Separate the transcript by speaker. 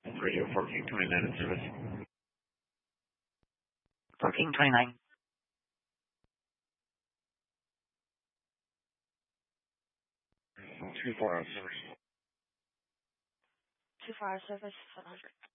Speaker 1: Radio 1429 in service.
Speaker 2: 1429.
Speaker 1: 24-hour service.
Speaker 2: 24-hour service, 700.